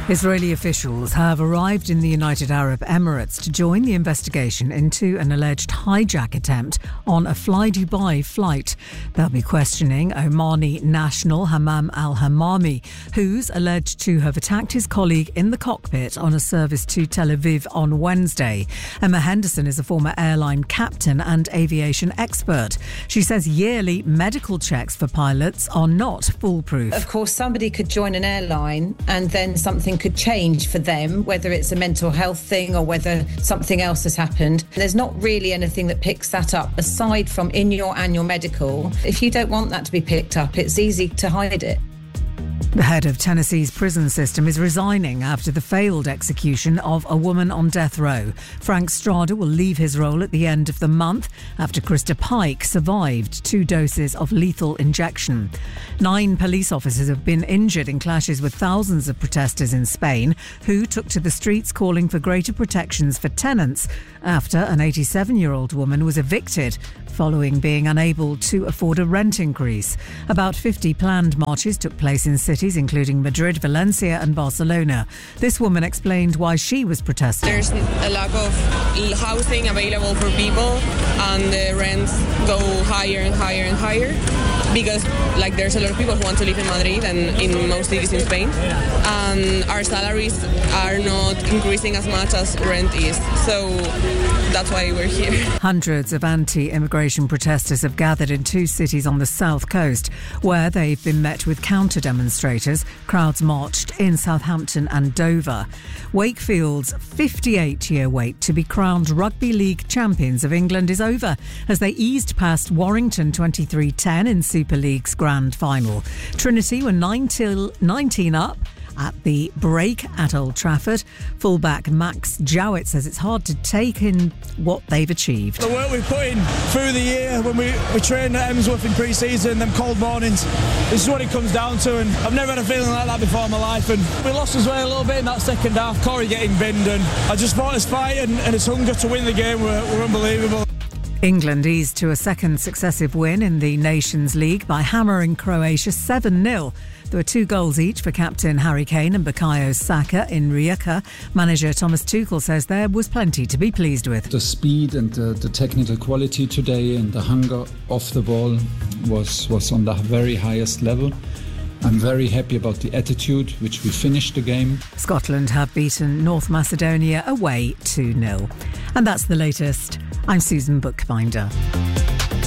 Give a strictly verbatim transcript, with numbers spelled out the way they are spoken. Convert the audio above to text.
Israeli officials have arrived in the United Arab Emirates to join the investigation into an alleged hijack attempt on a Fly Dubai flight. They'll be questioning Omani national Hammam al-Hammami, who's alleged to have attacked his colleague in the cockpit on a service to Tel Aviv on Wednesday. Emma Henderson is a former airline captain and aviation expert. She says yearly medical checks for pilots are not foolproof. Of course, somebody could join an airline and then something could change for them, whether it's a mental health thing or whether something else has happened. There's not really anything that picks that up aside from in your annual medical. If you don't want that to be picked up, it's easy to hide it. The head of Tennessee's prison system is resigning after the failed execution of a woman on death row. Frank Strada will leave his role at the end of the month after Krista Pike survived two doses of lethal injection. Nine police officers have been injured in clashes with thousands of protesters in Spain who took to the streets calling for greater protections for tenants after an eighty-seven-year-old woman was evicted following being unable to afford a rent increase. About fifty planned marches took place in cities including Madrid, Valencia and Barcelona. This woman explained why she was protesting. There's a lack of housing available for people and the rents go higher and higher and higher because like there's a lot of people who want to live in Madrid and in most cities in Spain, and our salaries are not increasing as much as rent is. So that's why we're here. Hundreds of anti-immigration protesters have gathered in two cities on the south coast where they've been met with counter-demonstrators. Crowds marched in Southampton and Dover. Wakefield's fifty-eight-year wait to be crowned Rugby League champions of England is over as they eased past Warrington twenty-three ten in Super League's grand final. Trinity were nineteen up at the break at Old Trafford. Fullback Max Jowett says it's hard to take in what they've achieved. The work we've put in through the year when we, we trained at Emsworth in pre-season, them cold mornings, this is what it comes down to, and I've never had a feeling like that before in my life, and we lost as well a little bit in that second half, Corey getting binned, and I just thought his fight and, and his hunger to win the game were, were unbelievable. England eased to a second successive win in the Nations League by hammering Croatia seven nil. There were two goals each for captain Harry Kane and Bukayo Saka in Rijeka. Manager Thomas Tuchel says there was plenty to be pleased with. The speed and the, the technical quality today and the hunger off the ball was, was on the very highest level. I'm very happy about the attitude, which we finished the game. Scotland have beaten North Macedonia away two nil. And that's the latest. I'm Susan Bookbinder.